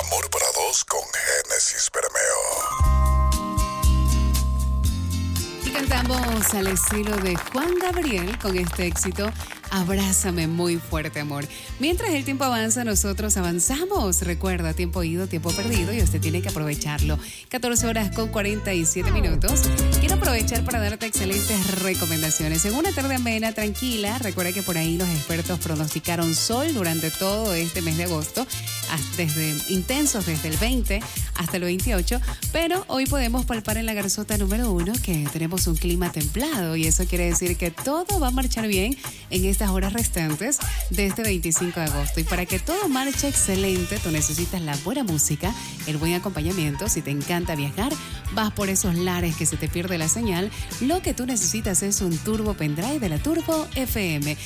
Amor para dos con Génesis Bermeo. Y cantamos al estilo de Juan Gabriel con este éxito, Abrázame muy fuerte, amor. Mientras el tiempo avanza, nosotros avanzamos. Recuerda, tiempo ido, tiempo perdido y usted tiene que aprovecharlo. 14 horas con 47 minutos. Quiero aprovechar para darte excelentes recomendaciones. En una tarde amena, tranquila, recuerda que por ahí los expertos pronosticaron sol durante todo este mes de agosto, intensos desde el 20 hasta el 28, pero hoy podemos palpar en la garzota número 1 que tenemos un clima templado y eso quiere decir que todo va a marchar bien en estas horas restantes de este 25 de agosto. Y para que todo marche excelente, tú necesitas la buena música, el buen acompañamiento. Si te encanta viajar, vas por esos lares que se te pierde la señal, lo que tú necesitas es un Turbo Pendrive de la Turbo FM.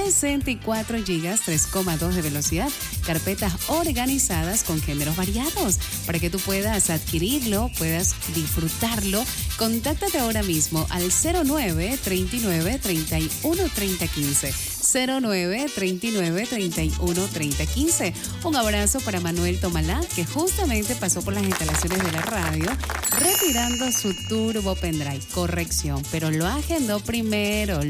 64 GB, 3,2 de velocidad, carpetas organizadas con géneros variados para que tú puedas adquirirlo, puedas disfrutarlo. Contáctate ahora mismo al 09 39 31 30 15. 09 39 31 30 15. Un abrazo para Manuel Tomalá, que justamente pasó por las instalaciones de la radio retirando su Turbo Pendrive. Corrección, pero lo agendó primero.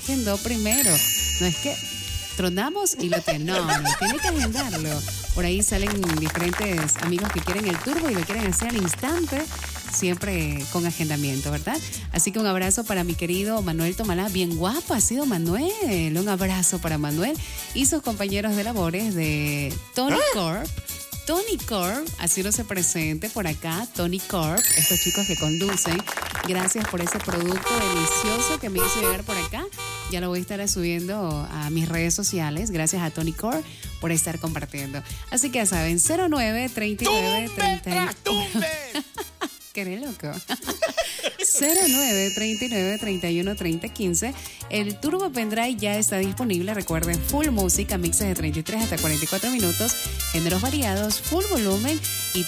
No es que tronamos y lo tenemos. No, tiene que agendarlo. Por ahí salen diferentes amigos que quieren el turbo y lo quieren hacer al instante, siempre con agendamiento, ¿verdad? Así que un abrazo para mi querido Manuel Tomalá. Bien guapo ha sido Manuel. Un abrazo para Manuel y sus compañeros de labores de Tony Corp. Tony Corp, así no se presente por acá, Tony Corp, estos chicos que conducen. Gracias por ese producto delicioso que me hizo llegar por acá. Ya lo voy a estar subiendo a mis redes sociales. Gracias a Tony Corp por estar compartiendo. Así que ya saben, 09 39 30. ¿Qué eres loco? 09 39 31 30 15. El Turbo Pendrive ya está disponible. Recuerden, full música, mixes de 33 hasta 44 minutos, géneros variados, full volumen y